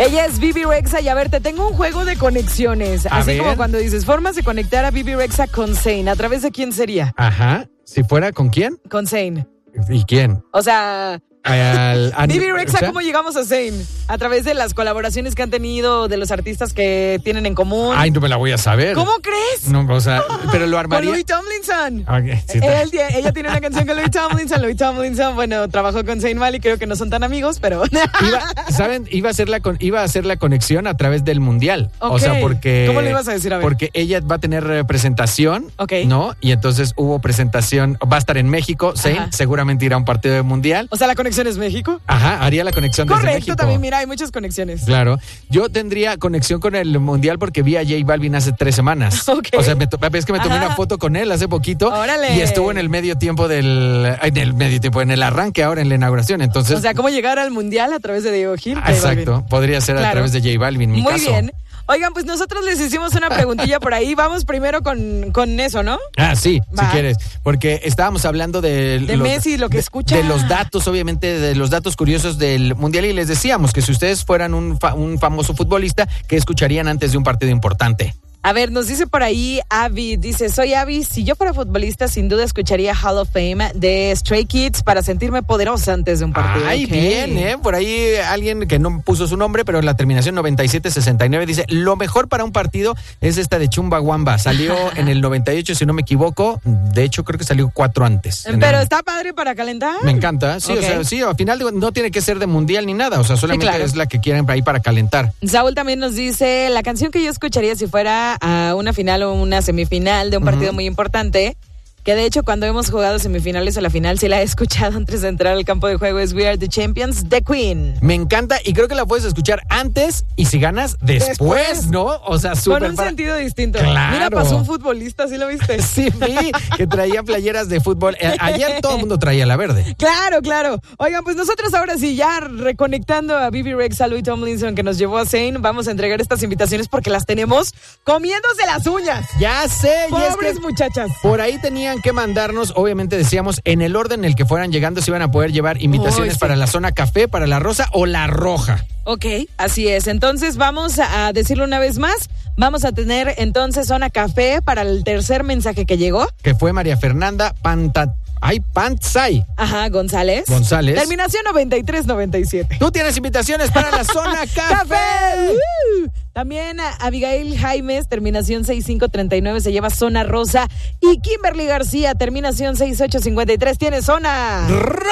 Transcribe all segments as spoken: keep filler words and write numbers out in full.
Ella es Bebe Rexha y a ver, te tengo un juego de conexiones. A así ver. como cuando dices, formas de conectar a Bebe Rexha con Zayn. ¿A través de quién sería? Ajá. Si fuera, ¿con quién? Con Zayn. ¿Y quién? O sea... Al, al, Bebe Rexha, o sea, ¿cómo llegamos a Zayn? A través de las colaboraciones que han tenido, de los artistas que tienen en común. Ay, no me la voy a saber. ¿Cómo crees? No, o sea, pero lo Con armaría. Louis Tomlinson. Okay, sí, está. Él, ella tiene una canción con Louis Tomlinson. Louis Tomlinson, bueno, trabajó con Zayn Malik, creo que no son tan amigos, pero... Iba, ¿saben? Iba a, hacer la con, iba a hacer la conexión a través del Mundial. Ok. O sea, porque... ¿Cómo le ibas a decir? A ver. Porque ella va a tener eh, presentación, Ok. ¿no? Y entonces hubo presentación, va a estar en México, Zayn, Ajá. seguramente irá a un partido de Mundial. O sea, la conexión es México. Ajá, haría la conexión desde Correcto, México. también, mira, hay muchas conexiones. Claro. Yo tendría conexión con el Mundial porque vi a J Balvin hace tres semanas. Ok. O sea, me to- es que me tomé Ajá. una foto con él hace poquito. Órale. Y estuvo en el medio tiempo del... En el medio tiempo, en el arranque ahora en la inauguración. Entonces... O sea, ¿cómo llegar al mundial a través de Diego Gil? Ah, exacto. Podría ser a Claro. través de J Balvin, mi Muy caso. bien. Oigan, pues nosotros les hicimos una preguntilla por ahí. Vamos primero con, con eso, ¿no? Ah, sí, Va. si quieres. Porque estábamos hablando de... De Messi, lo que de- escucha. De los datos, obviamente, de los datos curiosos del Mundial. Y les decíamos que si ustedes fueran un, fa- un famoso futbolista, ¿qué escucharían antes de un partido importante? A ver, nos dice por ahí Avi, dice, soy Avi, si yo fuera futbolista sin duda escucharía Hall of Fame de Stray Kids para sentirme poderosa antes de un partido. Ay, Ok. bien, ¿eh? Por ahí alguien que no puso su nombre, pero en la terminación noventa y siete sesenta y nueve dice, lo mejor para un partido es esta de Chumbawamba. Salió en el noventa y ocho, si no me equivoco. De hecho, creo que salió cuatro antes. En Pero el- está padre para calentar. Me encanta, sí, Ok. o sea, sí, al final digo, no tiene que ser de mundial ni nada, o sea, solamente claro. es la que quieren ahí para calentar. Saúl también nos dice, la canción que yo escucharía si fuera a una final o una semifinal de un partido Ujú. muy importante, que de hecho cuando hemos jugado semifinales o la final sí la he escuchado antes de entrar al campo de juego, es We Are the Champions, The Queen. Me encanta y creo que la puedes escuchar antes y si ganas después, Después. ¿no? O sea, súper Con un para- sentido distinto. Claro. Mira, pasó un futbolista, ¿sí lo viste? Sí, vi que traía playeras de fútbol. Eh, Ayer todo el mundo traía la verde. Claro, claro. Oigan, pues nosotros ahora sí, ya reconectando a Bebe Rexha, Louis Tomlinson, que nos llevó a Zayn, vamos a entregar estas invitaciones porque las tenemos comiéndose las uñas. Ya sé, y es Pobres que muchachas. por ahí tenían que mandarnos, obviamente decíamos, en el orden en el que fueran llegando, se iban a poder llevar invitaciones Uy, sí. para la zona café, para la rosa o la roja. Ok, así es. Entonces vamos a decirlo una vez más. Vamos a tener entonces zona café para el tercer mensaje que llegó. Que fue María Fernanda Panta... Ay, Pantzay Ajá, González. González. Terminación noventa y tres noventa y siete. Tú tienes invitaciones para la zona café. ¡Café! Uh, También a Abigail Jaimes, terminación sesenta y cinco treinta y nueve, se lleva zona rosa. Y Kimberly García, terminación sesenta y ocho cincuenta y tres, tiene zona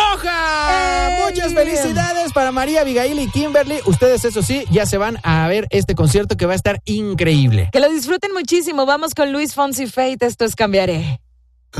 roja. ¡Ey! Muchas felicidades para María, Abigail y Kimberly. Ustedes, eso sí, ya se van a ver este concierto que va a estar increíble. Que lo disfruten muchísimo. Vamos con Luis Fonsi Fate. Esto es Cambiaré.